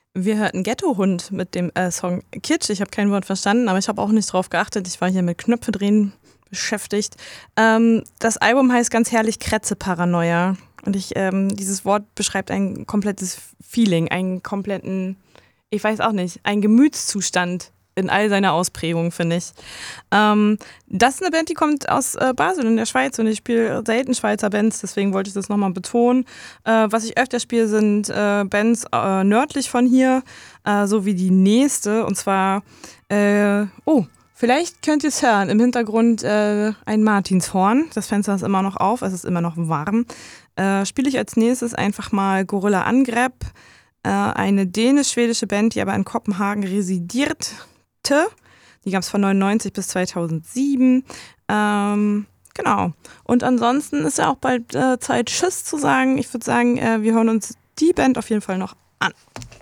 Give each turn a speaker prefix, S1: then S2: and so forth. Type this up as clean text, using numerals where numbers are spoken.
S1: Wir hörten Ghetto-Hund mit dem Song Kitsch. Ich habe kein Wort verstanden, aber ich habe auch nicht drauf geachtet. Ich war hier mit Knöpfe drehen beschäftigt. Das Album heißt ganz herrlich Kretze-Paranoia. Und dieses Wort beschreibt ein komplettes Feeling, einen kompletten, ich weiß auch nicht, einen Gemütszustand in all seiner Ausprägung, finde ich. Das ist eine Band, die kommt aus Basel in der Schweiz und ich spiele selten Schweizer Bands, deswegen wollte ich das nochmal betonen. Was ich öfter spiele, sind Bands nördlich von hier, so wie die nächste, und zwar, vielleicht könnt ihr es hören, im Hintergrund ein Martinshorn, das Fenster ist immer noch auf, es ist immer noch warm. Spiele ich als nächstes einfach mal Gorilla Angrepp, eine dänisch-schwedische Band, die aber in Kopenhagen residiert. Die gab es von 1999 bis 2007. Genau. Und ansonsten ist ja auch bald Zeit, Tschüss zu sagen. Ich würde sagen, wir hören uns die Band auf jeden Fall noch an.